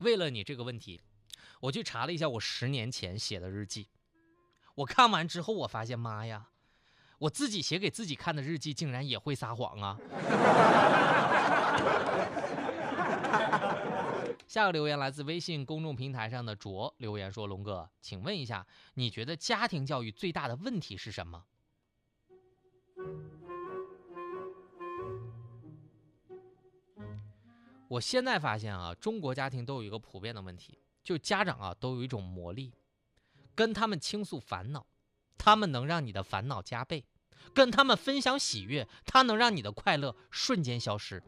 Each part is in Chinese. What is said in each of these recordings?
为了你这个问题，我去查了一下我10年前写的日记。我看完之后，我发现妈呀，我自己写给自己看的日记竟然也会撒谎啊！下个留言来自微信公众平台上的卓留言说：“龙哥，请问一下，你觉得家庭教育最大的问题是什么？”我现在发现啊，中国家庭都有一个普遍的问题，就家长啊都有一种魔力，跟他们倾诉烦恼，他们能让你的烦恼加倍；跟他们分享喜悦，他能让你的快乐瞬间消失。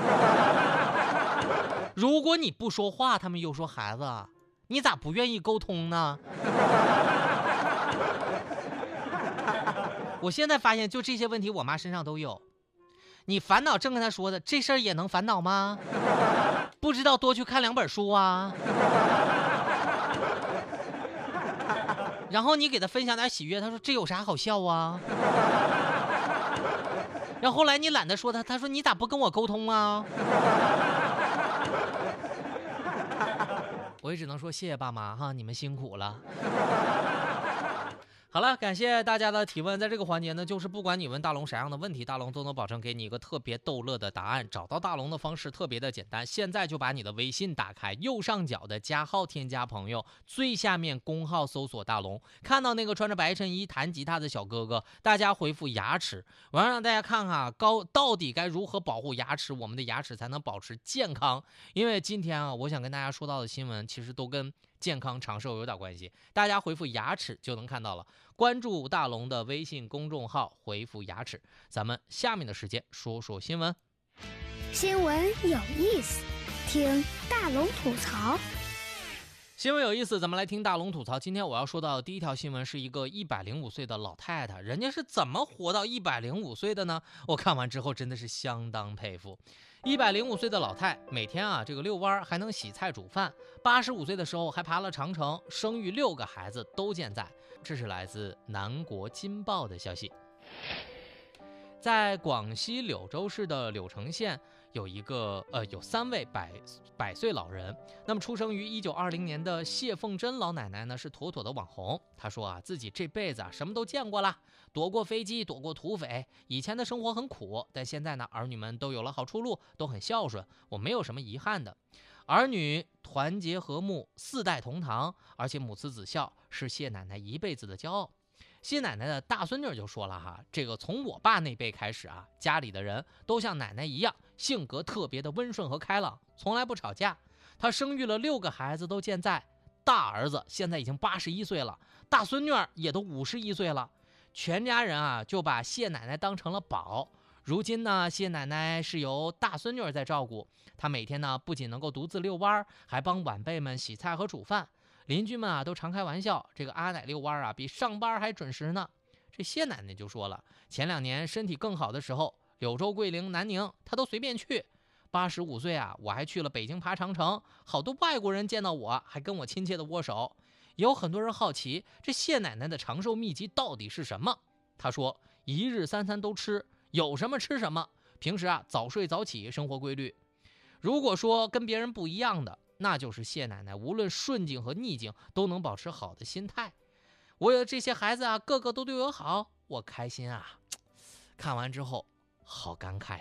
如果你不说话，他们又说孩子，你咋不愿意沟通呢？我现在发现，就这些问题，我妈身上都有。你烦恼正跟她说的，这事儿也能烦恼吗？不知道多去看2本书啊。然后你给她分享点喜悦，她说这有啥好笑啊？然后后来你懒得说她说你咋不跟我沟通啊？我也只能说谢谢爸妈哈，你们辛苦了。好了，感谢大家的提问。在这个环节呢，就是不管你问大龙啥样的问题，大龙都能保证给你一个特别逗乐的答案。找到大龙的方式特别的简单，现在就把你的微信打开，右上角的加号添加朋友，最下面公号搜索大龙，看到那个穿着白衬衣弹吉他的小哥哥，大家回复牙齿，我要让大家看看到底该如何保护牙齿，我们的牙齿才能保持健康。因为今天啊，我想跟大家说到的新闻其实都跟健康长寿有点关系，大家回复牙齿就能看到了。关注大龙的微信公众号，回复牙齿。咱们下面的时间说说新闻。 新闻有意思，听大龙吐槽。 新闻有意思，咱们来听大龙吐槽。今天我要说到的第一条新闻是一个105岁的老太太，人家是怎么活到105岁的呢？我看完之后真的是相当佩服。105岁的老太每天啊这个遛弯还能洗菜煮饭，85岁的时候还爬了长城，生育6个孩子都健在。这是来自南国金报的消息。在广西柳州市的柳城县有3位百岁老人。那么出生于1920年的谢凤珍老奶奶呢是妥妥的网红。她说啊，自己这辈子什么都见过了，躲过飞机，躲过土匪，以前的生活很苦，但现在呢儿女们都有了好出路，都很孝顺，我没有什么遗憾的。儿女团结和睦，4代同堂，而且母慈子孝，是谢奶奶一辈子的骄傲。谢奶奶的大孙女就说了哈，这个从我爸那辈开始啊，家里的人都像奶奶一样，性格特别的温顺和开朗，从来不吵架。她生育了6个孩子都健在，大儿子现在已经81岁了，大孙女也都51岁了，全家人啊就把谢奶奶当成了宝。如今呢，谢奶奶是由大孙女在照顾，她每天呢不仅能够独自遛弯，还帮晚辈们洗菜和煮饭。邻居们啊都常开玩笑，这个阿奶遛弯啊比上班还准时呢。这谢奶奶就说了，前2年身体更好的时候，柳州、桂林、南宁她都随便去。85岁啊，我还去了北京爬长城，好多外国人见到我还跟我亲切的握手。也有很多人好奇，这谢奶奶的长寿秘籍到底是什么？她说，1日3餐都吃，有什么吃什么。平时啊早睡早起，生活规律。如果说跟别人不一样的，那就是谢奶奶无论顺境和逆境都能保持好的心态。我有这些孩子啊，个个都对我好，我开心啊。看完之后好感慨